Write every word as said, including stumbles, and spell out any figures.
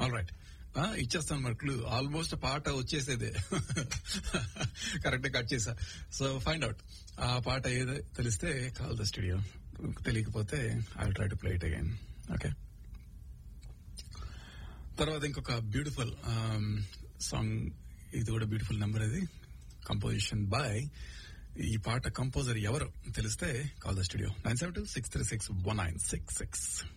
All right, ఇచ్చేస్తాను మరి clue. Almost పాట వచ్చేసేదే, కరెక్ట్ కట్ చేసా. సో ఫైండ్ అవుట్ ఆ పాట ఏదో తెలిస్తే కాల్ ద స్టూడియో, తెలియకపోతే I will try to play it again. Okay, తర్వాత ఇంకొక బ్యూటిఫుల్ సాంగ్, ఇది కూడా బ్యూటిఫుల్ నెంబర్. ఇది కంపోజిషన్ బై, ఈ పాట కంపోజర్ ఎవరు తెలిస్తే call the studio nine seven two six three six one nine six six.